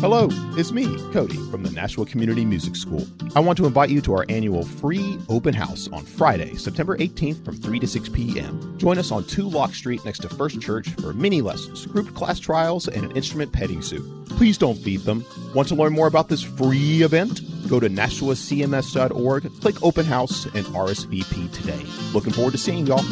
Hello, it's me, Cody, from the Nashua Community Music School. I want to invite you to our annual free open house on Friday, September 18th from 3 to 6 p.m. Join us on 2 Lock Street next to First Church for mini lessons, group class trials, and an instrument petting zoo. Please don't feed them. Want to learn more about this free event? Go to NashuaCMS.org, click Open House, and RSVP today. Looking forward to seeing y'all.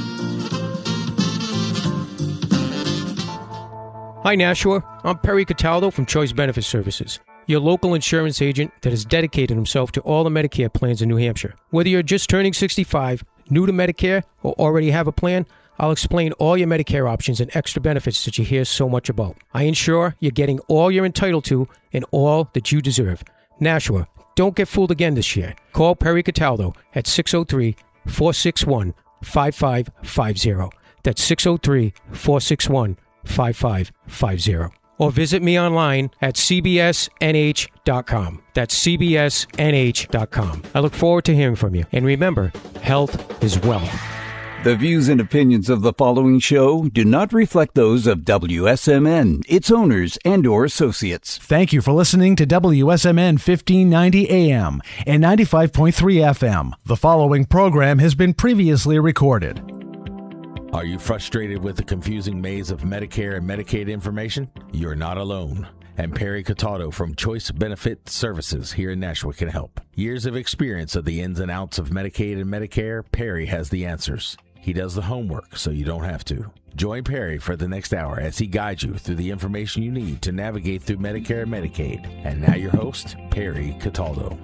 Hi, Nashua. I'm Perry Cataldo from Choice Benefit Services, your local insurance agent that has dedicated himself to all the Medicare plans in New Hampshire. Whether you're just turning 65, new to Medicare, or already have a plan, I'll explain all your Medicare options and extra benefits that you hear so much about. I ensure you're getting all you're entitled to and all that you deserve. Nashua, don't get fooled again this year. Call Perry Cataldo at 603-461-5550. That's 603-461-5550. Or visit me online at cbsnh.com. That's cbsnh.com. I look forward to hearing from you. And remember, health is wealth. The views and opinions of the following show do not reflect those of WSMN, its owners, and/or associates. Thank you for listening to WSMN 1590 AM and 95.3 FM. The following program has been previously recorded. Are you frustrated with the confusing maze of Medicare and Medicaid information? You're not alone. And Perry Cataldo from Choice Benefit Services here in Nashua can help. Years of experience of the ins and outs of Medicaid and Medicare, Perry has the answers. He does the homework so you don't have to. Join Perry for the next hour as he guides you through the information you need to navigate through Medicare and Medicaid. And now your host, Perry Cataldo.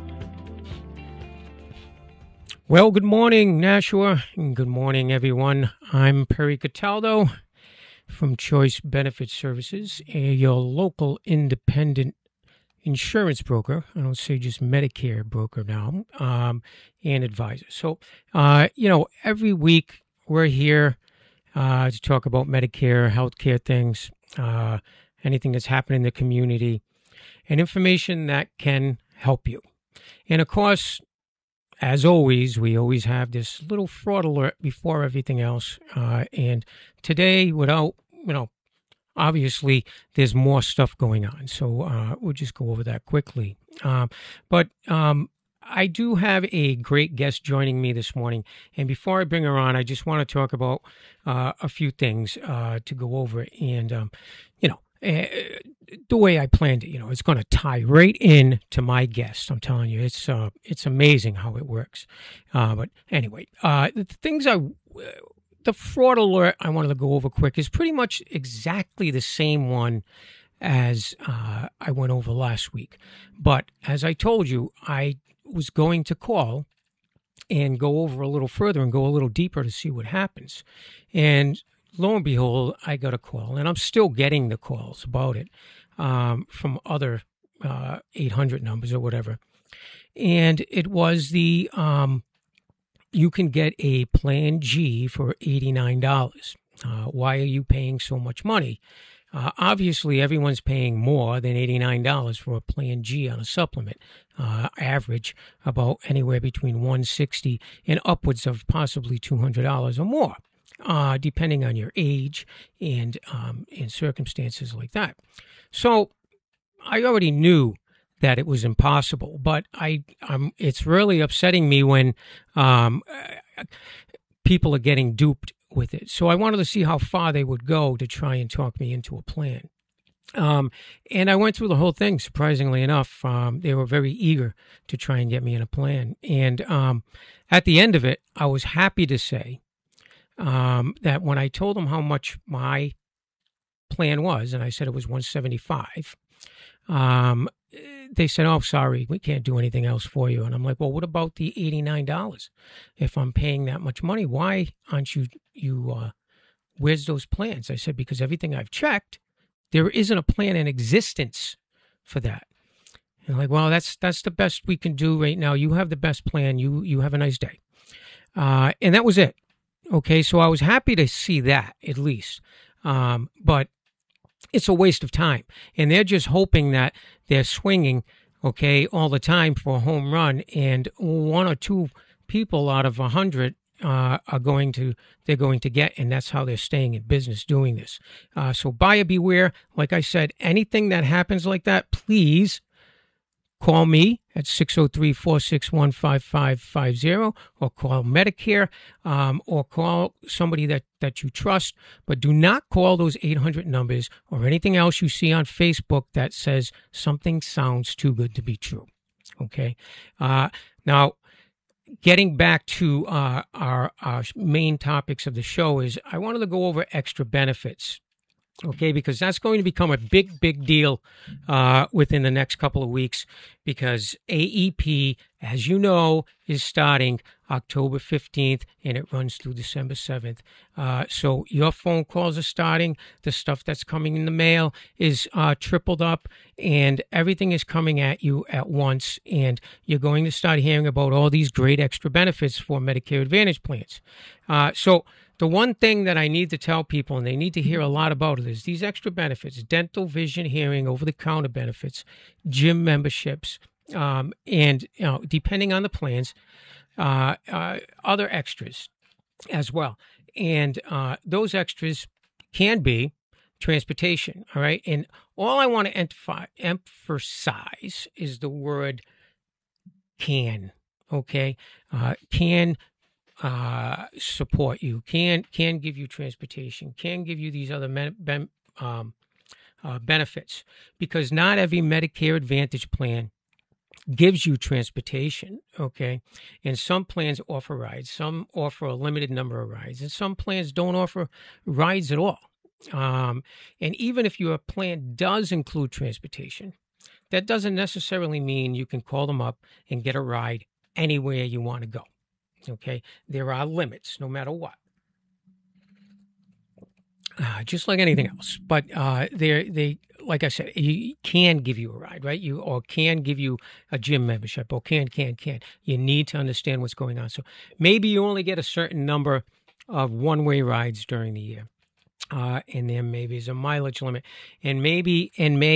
Well, good morning, Nashua, and good morning, everyone. I'm Perry Cataldo from Choice Benefit Services, your local independent insurance broker. I don't say just Medicare broker now, and advisor. So, every week we're here to talk about Medicare, healthcare things, anything that's happening in the community, and information that can help you. And, of course, as always, we always have this little fraud alert before everything else. And today, obviously, there's more stuff going on. So we'll just go over that quickly. But I do have a great guest joining me this morning. And before I bring her on, I just want to talk about a few things to go over. And, the way I planned it, it's going to tie right in to my guest. I'm telling you, it's amazing how it works. But anyway, the fraud alert I wanted to go over quick is pretty much exactly the same one as I went over last week. But as I told you, I was going to call and go over a little further and go a little deeper to see what happens. And lo and behold, I got a call, and I'm still getting the calls about it from other 800 numbers or whatever. And it was the you can get a Plan G for $89. Why are you paying so much money? Obviously, everyone's paying more than $89 for a Plan G on a supplement. Average about anywhere between $160 and upwards of possibly $200 or more. Depending on your age and in circumstances like that. So I already knew that it was impossible, but it's really upsetting me when people are getting duped with it. So I wanted to see how far they would go to try and talk me into a plan. And I went through the whole thing, surprisingly enough. They were very eager to try and get me in a plan. And at the end of it, I was happy to say that when I told them how much my plan was, and I said it was $175, they said, "Oh, sorry, we can't do anything else for you." And I'm like, "Well, what about the $89? If I'm paying that much money, why aren't you where's those plans?" I said, "Because everything I've checked, there isn't a plan in existence for that." And like, "Well, that's the best we can do right now. You have the best plan. You have a nice day." And that was it. Okay, so I was happy to see that at least, but it's a waste of time. And they're just hoping that they're swinging, okay, all the time for a home run, and one or two people out of 100 they're going to get, and that's how they're staying in business doing this. So buyer beware. Like I said, anything that happens like that, please call me at 603-461-5550 or call Medicare or call somebody that you trust. But do not call those 800 numbers or anything else you see on Facebook that says something sounds too good to be true. Okay? Now, getting back to our main topics of the show is I wanted to go over extra benefits. Okay, because that's going to become a big deal within the next couple of weeks, because AEP, as you know, is starting October 15th and it runs through December 7th. So your phone calls are starting. The stuff that's coming in the mail is tripled up, and everything is coming at you at once. And you're going to start hearing about all these great extra benefits for Medicare Advantage plans. So the one thing that I need to tell people, and they need to hear a lot about it, is these extra benefits: dental, vision, hearing, over-the-counter benefits, gym memberships, and depending on the plans, other extras as well. And those extras can be transportation, all right? And all I want to emphasize is the word can, okay? Can support you, can give you transportation, can give you these other benefits, because not every Medicare Advantage plan gives you transportation, okay? And some plans offer rides, some offer a limited number of rides, and some plans don't offer rides at all. And even if your plan does include transportation, that doesn't necessarily mean you can call them up and get a ride anywhere you want to go. Okay, there are limits no matter what, just like anything else. But they, like I said, you can give you a ride, right? Or can give you a gym membership, or can. You need to understand what's going on. So maybe you only get a certain number of one-way rides during the year, and then maybe there's a mileage limit, and may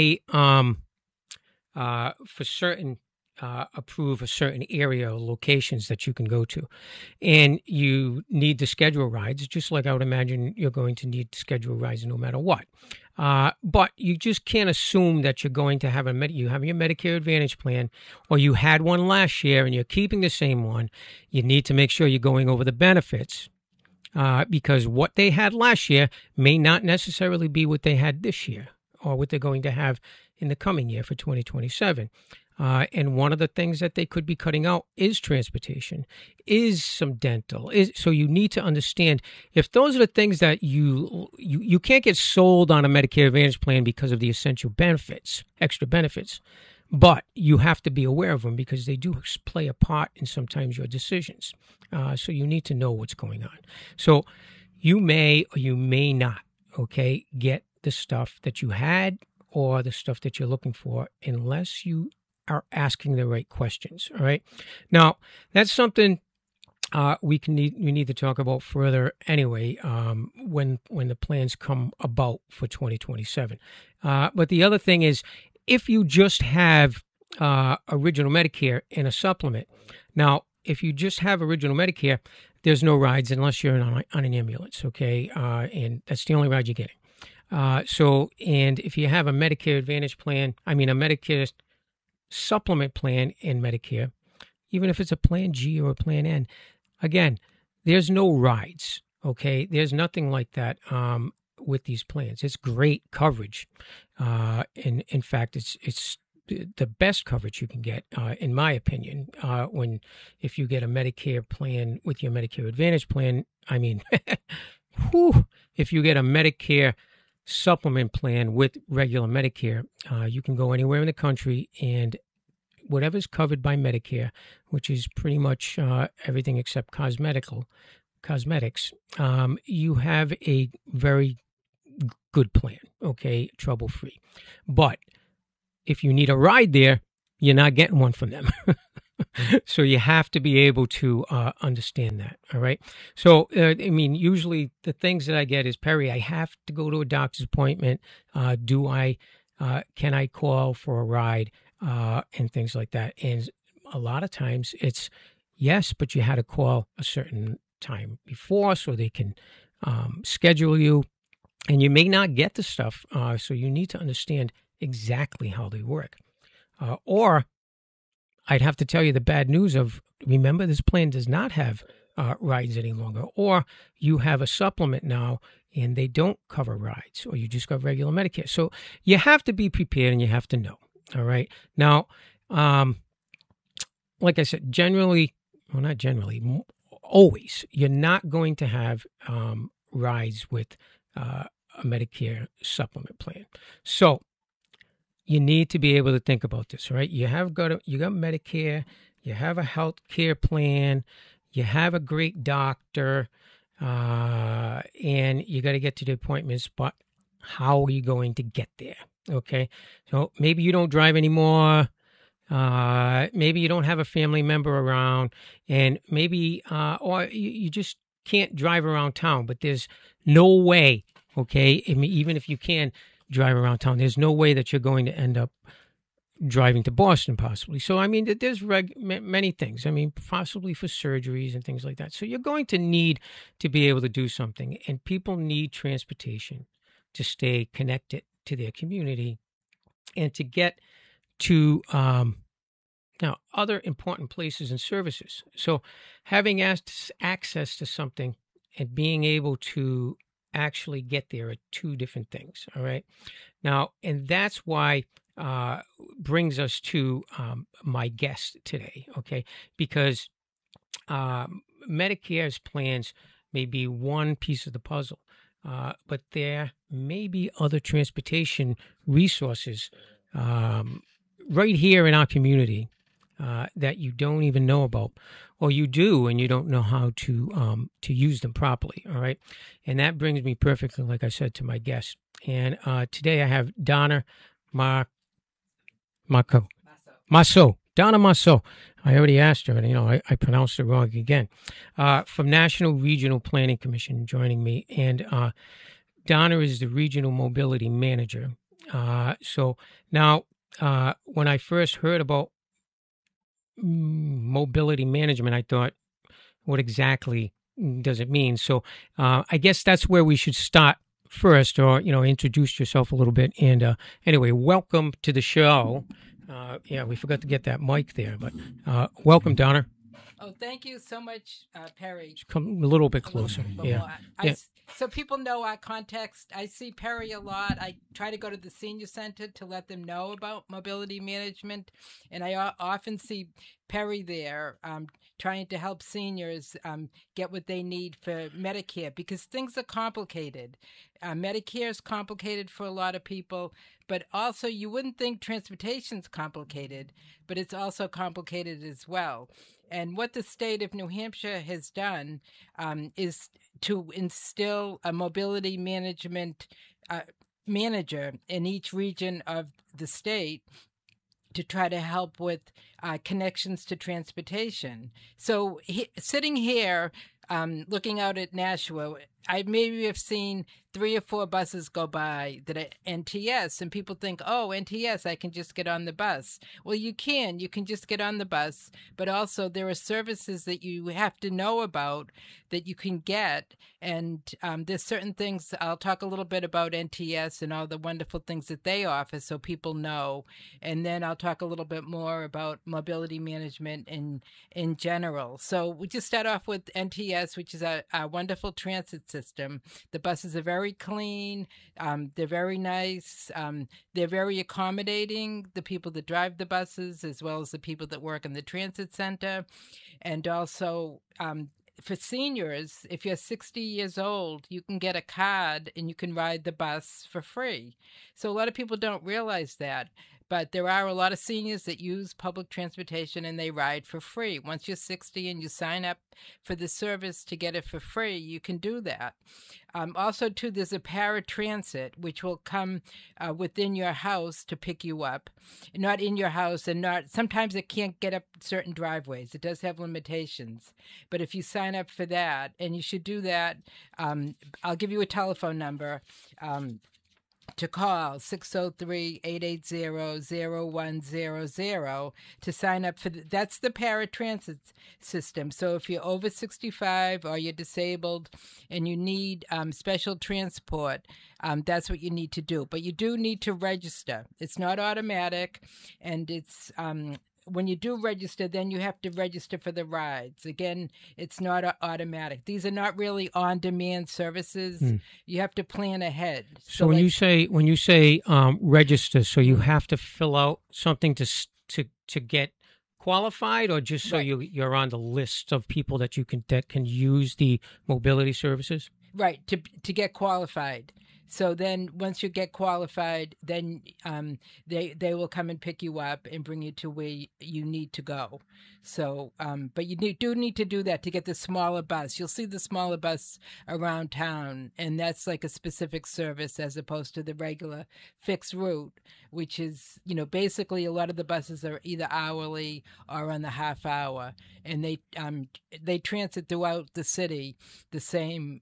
for certain. Approve a certain area or locations that you can go to, and you need to schedule rides, just like I would imagine you're going to need to schedule rides no matter what. But you just can't assume that you're going to have you have your Medicare Advantage plan, or you had one last year and you're keeping the same one. You need to make sure you're going over the benefits, because what they had last year may not necessarily be what they had this year, or what they're going to have in the coming year for 2027. And one of the things that they could be cutting out is transportation, is some dental. So you need to understand, if those are the things that you can't get sold on a Medicare Advantage plan because of the essential benefits, extra benefits, but you have to be aware of them because they do play a part in sometimes your decisions. So you need to know what's going on. So you may or you may not, okay, get the stuff that you had or the stuff that you're looking for unless you are asking the right questions. All right. Now, that's something we need to talk about further anyway, when the plans come about for 2027. But the other thing is, if you just have original Medicare and a supplement. Now, if you just have original Medicare, there's no rides unless you're on an ambulance. Okay. And that's the only ride you're getting. And if you have a Medicare Advantage plan, a Medicare supplement plan in Medicare, even if it's a Plan G or a Plan N, again, there's no rides, okay? There's nothing like that with these plans. It's great coverage. In fact, it's the best coverage you can get, in my opinion, if you get a Medicare plan with your Medicare Advantage plan. If you get a Medicare supplement plan with regular Medicare, you can go anywhere in the country, and whatever's covered by Medicare, which is pretty much everything except cosmetics, you have a very good plan, okay, trouble-free. But if you need a ride there, you're not getting one from them. So you have to be able to understand that, all right? So, usually the things that I get is, Perry, I have to go to a doctor's appointment. Can I call for a ride? And things like that. And a lot of times it's yes, but you had to call a certain time before so they can schedule you. And you may not get the stuff, so you need to understand exactly how they work. Or I'd have to tell you the bad news of, remember, this plan does not have rides any longer. Or you have a supplement now and they don't cover rides, or you just got regular Medicare. So you have to be prepared and you have to know. All right. Now, like I said, always, you're not going to have rides with a Medicare supplement plan. So you need to be able to think about this, right? You got Medicare, you have a health care plan, you have a great doctor, and you got to get to the appointments, but how are you going to get there? Okay. So maybe you don't drive anymore. Maybe you don't have a family member around, and maybe, or you just can't drive around town, but there's no way, okay, I mean, even if you can drive around town, there's no way that you're going to end up driving to Boston possibly. So, I mean, there's many things, I mean, possibly for surgeries and things like that. So you're going to need to be able to do something, and people need transportation to stay connected to their community and to get to now other important places and services. So having access to something and being able to actually get there are two different things. All right. Now, and that's why brings us to my guest today. Okay. Because Medicare's plans may be one piece of the puzzle, but there may be other transportation resources right here in our community that you don't even know about, or you do and you don't know how to use them properly. All right, and that brings me perfectly, like I said, to my guest. And today I have Donna Masso. Donna Masso. I already asked her, and I pronounced it wrong again. From National Regional Planning Commission, joining me, and Donna is the Regional Mobility Manager. So now, when I first heard about mobility management, I thought, what exactly does it mean? So I guess that's where we should start first, or introduce yourself a little bit. And anyway, welcome to the show. Yeah, we forgot to get that mic there, but welcome, Donna. Oh, thank you so much, Perry. Just come a little bit closer. Yeah. So people know our context. I see Perry a lot. I try to go to the senior center to let them know about mobility management. And I often see Perry there trying to help seniors get what they need for Medicare, because things are complicated. Medicare is complicated for a lot of people, but also you wouldn't think transportation's complicated, but it's also complicated as well. And what the state of New Hampshire has done is to instill a mobility management manager in each region of the state to try to help with connections to transportation. So sitting here, looking out at Nashua, I maybe have seen 3 or 4 buses go by that are NTS, and people think, oh, NTS, I can just get on the bus. Well, you can just get on the bus, but also there are services that you have to know about that you can get. And there's certain things, I'll talk a little bit about NTS and all the wonderful things that they offer so people know. And then I'll talk a little bit more about mobility management in general. So we just start off with NTS, which is a wonderful transit system. The buses are very clean. They're very nice. They're very accommodating, the people that drive the buses, as well as the people that work in the transit center. And also, for seniors, if you're 60 years old, you can get a card and you can ride the bus for free. So a lot of people don't realize that. But there are a lot of seniors that use public transportation and they ride for free. Once you're 60 and you sign up for the service to get it for free, you can do that. Also, too, there's a paratransit, which will come within your house to pick you up. Not in your house, and sometimes it can't get up certain driveways. It does have limitations. But if you sign up for that, and you should do that, I'll give you a telephone number. to call 603-880-0100 to sign up for that's the paratransit system. So if you're over 65 or you're disabled and you need special transport, that's what you need to do. But you do need to register. It's not automatic, and it's when you do register, then you have to register for the rides. Again, it's not automatic. These are not really on-demand services. You have to plan ahead. So when you say register, so you have to fill out something to get qualified, or just so you're on the list of people that can use the mobility services? Right, to get qualified. So then once you get qualified, then they will come and pick you up and bring you to where you need to go. So, but you do need to do that to get the smaller bus. You'll see the smaller bus around town, and that's like a specific service as opposed to the regular fixed route, which is, basically a lot of the buses are either hourly or on the half hour, and they transit throughout the city the same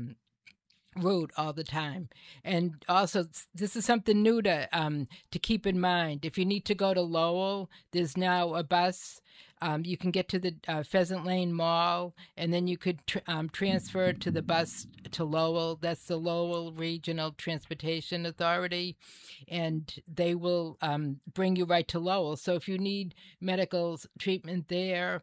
route all the time. And also, this is something new to keep in mind. If you need to go to Lowell, there's now a bus. You can get to the Pheasant Lane Mall, and then you could transfer to the bus to Lowell. That's the Lowell Regional Transportation Authority, and they will bring you right to Lowell. So if you need medical treatment there,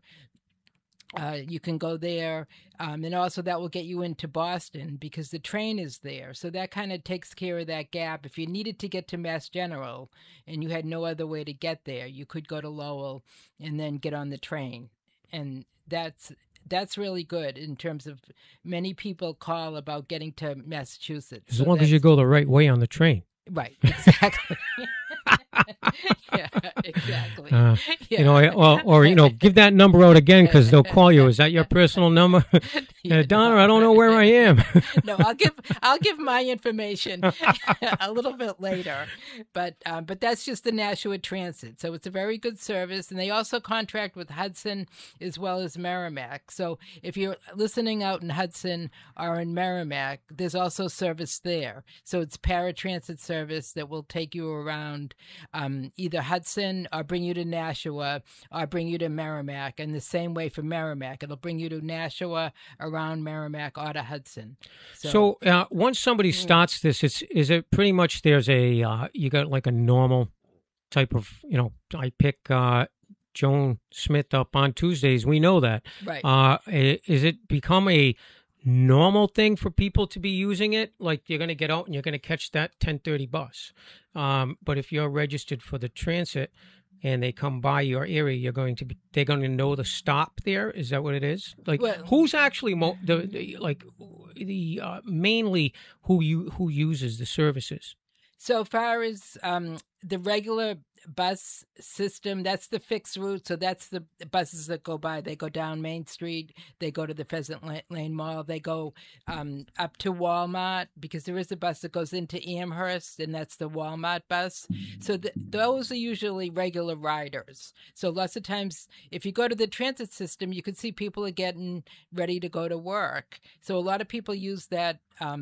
you can go there, and also that will get you into Boston because the train is there. So that kind of takes care of that gap. If you needed to get to Mass General and you had no other way to get there, you could go to Lowell and then get on the train. And that's really good in terms of many people call about getting to Massachusetts. As long as you go the right way on the train. Right, exactly. Yeah, exactly. Give that number out again because they'll call you. Is that your personal number? Donna, I don't know where I am. No, I'll give my information a little bit later, but that's just the Nashua Transit. So it's a very good service, and they also contract with Hudson as well as Merrimack. So if you're listening out in Hudson or in Merrimack, there's also service there. So it's paratransit service that will take you around either Hudson or bring you to Nashua or bring you to Merrimack. And the same way for Merrimack, it'll bring you to Nashua, around Merrimack, or to Hudson. So once somebody starts this, is it pretty much there's you got like a normal type of, I pick Joan Smith up on Tuesdays. We know that. Right. Is it become a normal thing for people to be using it? Like you're going to get out and you're going to catch that 10:30 bus. But if you're registered for the transit and they come by your area, they're going to know the stop there. Is that what it is? Like who's actually mainly who uses the services? So far as the regular bus system, that's the fixed route. So that's the buses that go by. They go down Main Street. They go to the Pheasant Lane Mall. They go up to Walmart because there is a bus that goes into Amherst, and that's the Walmart bus. So those are usually regular riders. So lots of times, if you go to the transit system, you can see people are getting ready to go to work. So a lot of people use that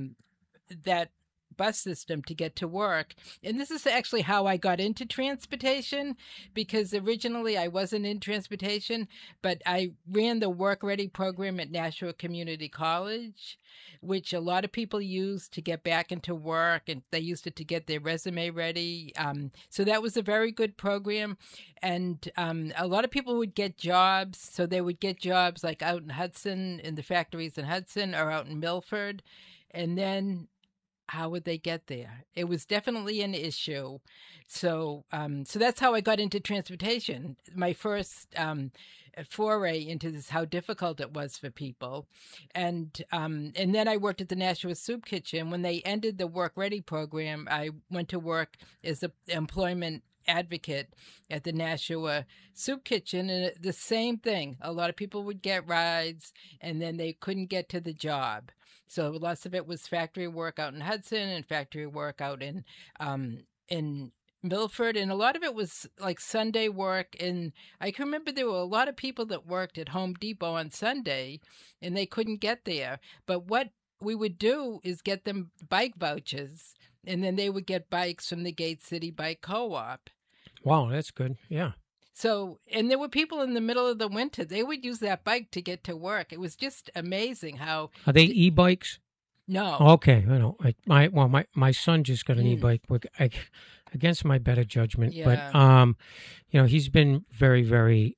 bus system to get to work. And this is actually how I got into transportation, because originally I wasn't in transportation, but I ran the Work Ready program at Nashua Community College, which a lot of people use to get back into work, and they used it to get their resume ready. So that was a very good program. And a lot of people would get jobs. So they would get jobs like out in Hudson, in the factories in Hudson, or out in Milford. And then how would they get there? It was definitely an issue. So that's how I got into transportation. My first foray into this, how difficult it was for people. And then I worked at the Nashua Soup Kitchen. When they ended the Work Ready program, I went to work as an employment advocate at the Nashua Soup Kitchen, and the same thing. A lot of people would get rides, and then they couldn't get to the job. So lots of it was factory work out in Hudson and factory work out in Milford, and a lot of it was like Sunday work. And I can remember there were a lot of people that worked at Home Depot on Sunday, and they couldn't get there. But what we would do is get them bike vouchers, and then they would get bikes from the Gate City Bike Co-op. Wow, that's good. Yeah. So, and there were people in the middle of the winter, they would use that bike to get to work. It was just amazing how. Are they e-bikes? No. Okay, I know. My son just got an e-bike against my better judgment, Yeah. but he's been very, very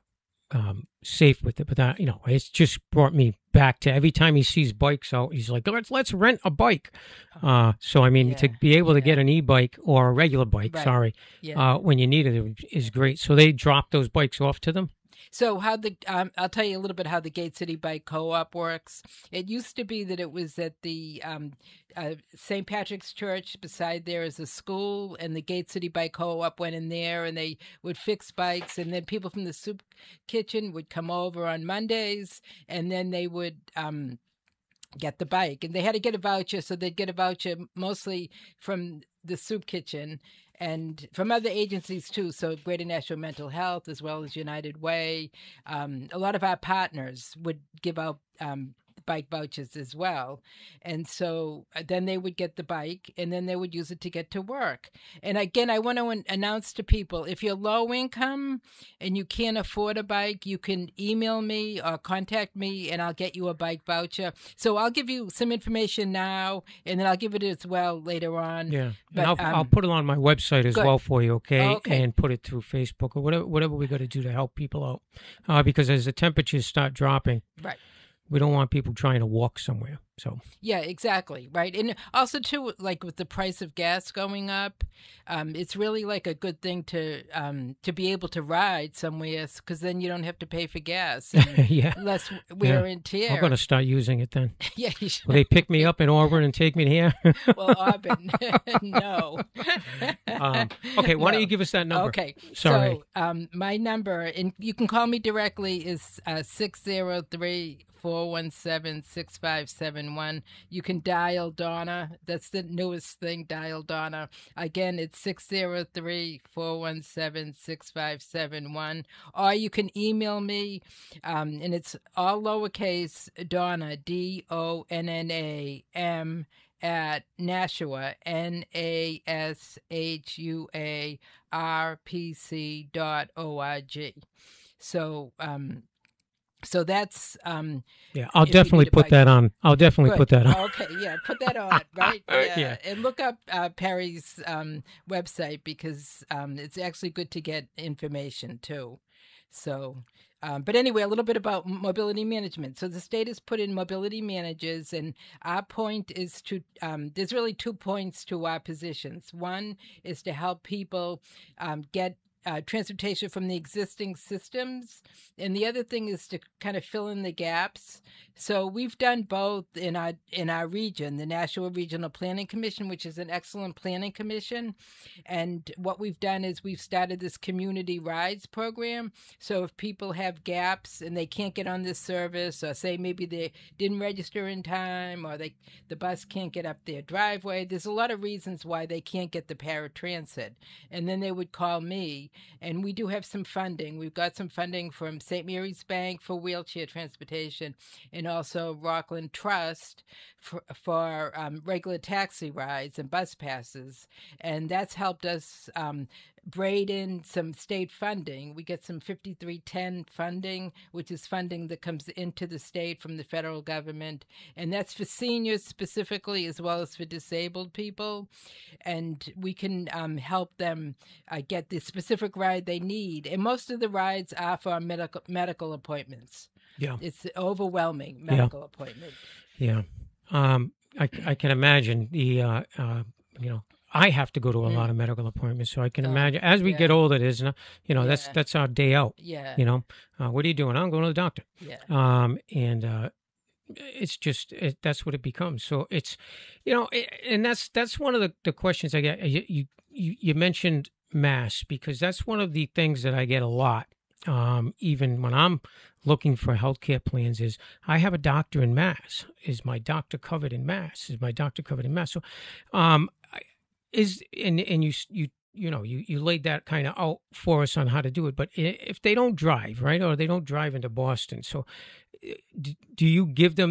safe with it. But that, it's just brought me back to every time he sees bikes out, he's like, let's rent a bike. So I mean, to be able to get an e-bike or a regular bike, Right. when you need it is great. So they drop those bikes off to them. So how I'll tell you a little bit how the Gate City Bike Co-op works. It used to be that it was at the St. Patrick's Church. Beside there is a school, and the Gate City Bike Co-op went in there, and they would fix bikes, and then people from the soup kitchen would come over on Mondays, and then they would get the bike, and they had to get a voucher, so they'd get a voucher mostly from the soup kitchen and from other agencies too, so Greater National Mental Health as well as United Way. A lot of our partners would give out bike vouchers as well. And so then they would get the bike, and then they would use it to get to work. And again, I want to announce to people, if you're low income and you can't afford a bike, you can email me or contact me, and I'll get you a bike voucher. So I'll give you some information now, and then I'll give it as well later on. Yeah, but, and I'll put it on my website as well for you, okay? Okay. And put it through Facebook or whatever we got to do to help people out. Because as the temperatures start dropping, right, we don't want people trying to walk somewhere. So yeah, exactly, right. And also too, like with the price of gas going up, it's really like a good thing to be able to ride somewhere, because then you don't have to pay for gas. And yeah, less wear and tear. I'm going to start using it then. Yeah, you should. Will they pick me up in Auburn and take me here? Well, Auburn, no. Okay, why don't you give us that number? Okay, sorry. So my number, and you can call me directly, is 603-417-6571. You can dial Donna. That's the newest thing, dial Donna. Again, it's 603-417-6571. Or you can email me, and it's all lowercase, Donna, DONNAM, at Nashua, NASHUARPC.org. So that's yeah. I'll definitely put that on. I'll definitely put that on. Okay, yeah, put that on, right? Yeah. And look up Perry's website, because it's actually good to get information too. So, but anyway, a little bit about mobility management. So the state has put in mobility managers, and our point is to, there's really 2 points to our positions. One is to help people get transportation from the existing systems, and the other thing is to kind of fill in the gaps. So we've done both in our region, the Nashua Regional Planning Commission, which is an excellent planning commission. And what we've done is we've started this community rides program. So if people have gaps and they can't get on this service, or say maybe they didn't register in time, or the bus can't get up their driveway, there's a lot of reasons why they can't get the paratransit. And then they would call me. And we do have some funding. We've got some funding from St. Mary's Bank for wheelchair transportation, and also Rockland Trust for regular taxi rides and bus passes. And that's helped us braid in some state funding. We get some 5310 funding, which is funding that comes into the state from the federal government. And that's for seniors specifically, as well as for disabled people. And we can help them get the specific ride they need. And most of the rides are for medical appointments. Yeah. It's overwhelming medical appointment. Yeah. I can imagine I have to go to a lot of medical appointments, so I can imagine as we get older, there's that's our day out. Yeah. What are you doing? I'm going to the doctor. Yeah. And it's just that's what it becomes. So it's and that's one of the questions I get. You mentioned Mass, because that's one of the things that I get a lot. Even when I'm looking for healthcare plans, is I have a doctor in Mass. Is my doctor covered in Mass? Is my doctor covered in Mass? So, you laid that kind of out for us on how to do it. But if they don't drive, right, or they don't drive into Boston, so do you give them